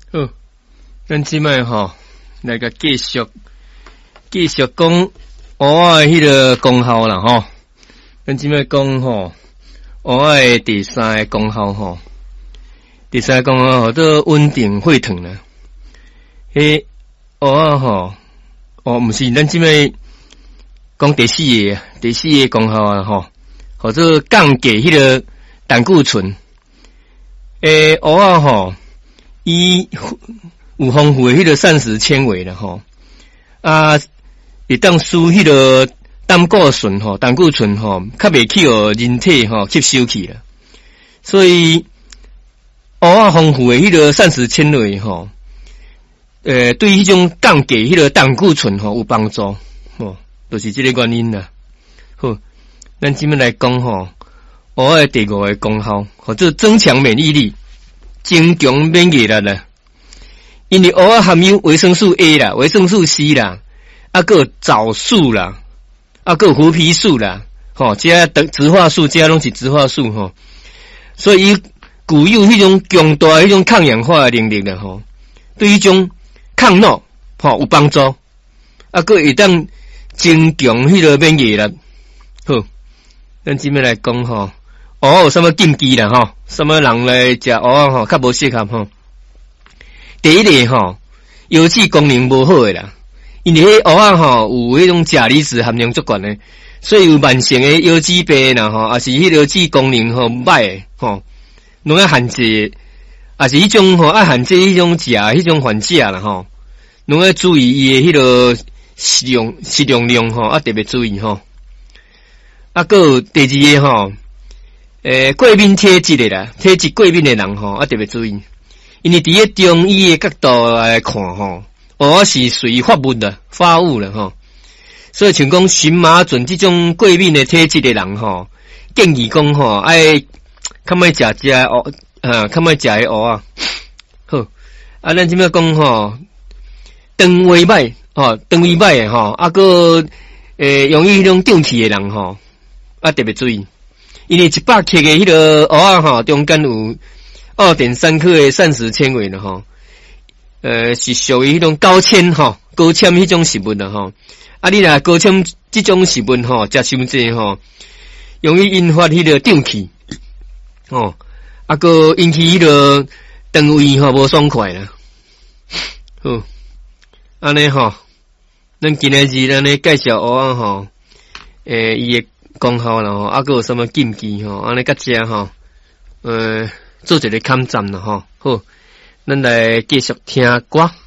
好，咱即摆吼来个继续讲蚵仔迄个功效啦吼。咱即摆讲吼蚵仔的第三个功效吼，第三个功效叫做稳定血糖啦。蚵仔吼，毋是咱即摆讲第四个功效啊吼，或者降低迄个胆固醇。蚵仔吼，伊有丰富的迄个膳食纤维啦吼，会当使迄个胆固醇吼，较袂去互人体吼吸收去啦。所以蚵仔丰富的迄个膳食纤维吼，对迄种降低迄个胆固醇吼有帮助吼，就是这个原因啦。好，咱今日来讲吼，蚵仔第五个功效，或者增强免疫力，增强免疫力啦。因为蚵仔含有维生素 A 啦、维生素 C 啦，还有藻素啦，还有胡皮素啦，吼，加植化素，加拢是植化素吼，所以伊具有迄种强大迄种抗氧化的能力啦吼，对迄种抗老吼有帮助，还有会当增强迄个免疫力。好，咱今日来讲吼，蚵仔有什么禁忌啦吼？什么人来食蚵仔吼较无适合吼？第一个吼，油脂功能无好诶啦，因为迄蚵仔吼有迄种钾离子含量足悬诶，所以有慢性诶油脂病啦吼，也是迄油脂功能吼歹诶吼，拢要限制，也是迄种吼要限制迄种食迄种患者啦吼，拢要注意伊诶迄个食用量吼，特别注意吼。还有第二个吼，过敏体质诶啦，体质过敏诶人吼，特别注意。因为伫咧中医诶角度来看吼，蚵仔是属于发物啦吼，所以像讲荨麻疹这种过敏诶体质诶人吼，建议讲吼爱较莫食较莫食诶蚵仔。好，咱即摆讲吼，肠胃歹诶吼，个容易迄种胀气诶人吼，特别注意，因为100克诶迄个蚵仔吼，中间有2.3克的膳食纤维了吼，是属于迄种高纤迄种食物了吼。你若高纤这种食物吼，食伤济吼，容易引发迄个胀气，个引起迄个肠胃吼无爽快啦。好，安尼吼，咱今日是安尼介绍蚵仔吼，伊的功效啦吼，个有什么禁忌吼，安尼甲遮吼，做一个勘站啦吼，好，咱来继续听歌。